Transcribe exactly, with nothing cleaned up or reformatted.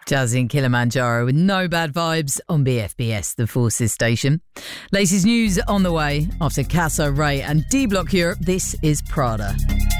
Jazz in Kilimanjaro with No Bad Vibes on B F B S, the Forces station. Latest news on the way after Casa, Ray and D Block Europe. This is Prada.